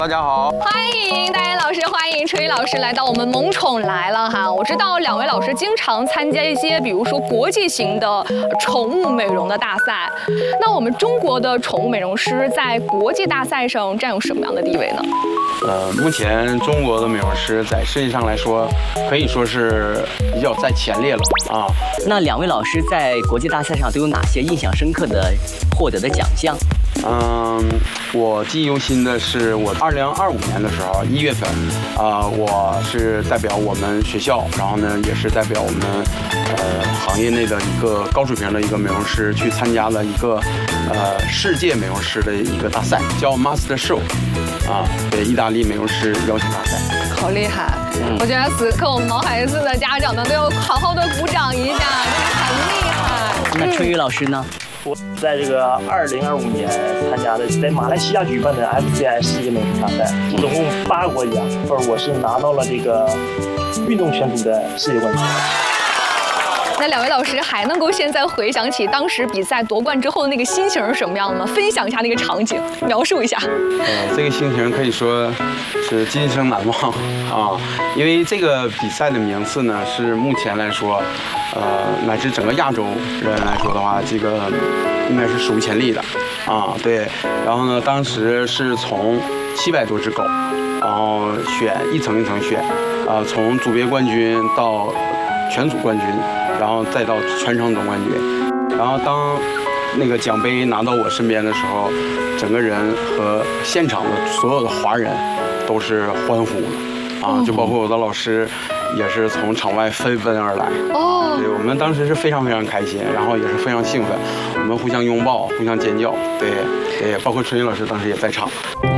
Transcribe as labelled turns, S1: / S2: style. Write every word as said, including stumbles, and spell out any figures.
S1: 大家好，
S2: 欢迎戴岩老师，欢迎春雨老师来到我们萌宠来了哈。我知道两位老师经常参加一些，比如说国际型的宠物美容的大赛。那我们中国的宠物美容师在国际大赛上占有什么样的地位呢？
S1: 呃，目前中国的美容师在世界上来说，可以说是比较在前列了啊。
S3: 那两位老师在国际大赛上都有哪些印象深刻的获得的奖项？
S1: 嗯，我记忆犹新的是，我二零二五年的时候一月份，啊、呃，我是代表我们学校，然后呢，也是代表我们呃行业内的一个高水平的一个美容师去参加了一个呃世界美容师的一个大赛，叫 Master Show， 啊，对，意大利美容师邀请大赛。
S2: 好厉害！嗯、我觉得此刻我们毛孩子的家长呢都要好好的鼓掌一下，真的很厉害。
S3: 那春雨老师呢？
S4: 我在这个二零二五年参加的在马来西亚举办的 F C I 世界美容大赛，总共八个国家，而我是拿到了这个运动选手的世界冠军。
S2: 那两位老师还能够现在回想起当时比赛夺冠之后的那个心情是什么样的吗？分享一下那个场景，描述一下。
S1: 呃，这个心情可以说是今生难忘啊，因为这个比赛的名次呢是目前来说，呃，乃至整个亚洲人来说的话，这个应该是属于前列的啊。对，然后呢，当时是从七百多只狗，然后选一层一层选，啊，从组别冠军到全组冠军，然后再到全场总冠军。然后当那个奖杯拿到我身边的时候，整个人和现场的所有的华人都是欢呼了啊，就包括我的老师也是从场外纷纷而来。哦，对，我们当时是非常非常开心，然后也是非常兴奋，我们互相拥抱，互相尖叫，对，对，包括春雨老师当时也在场。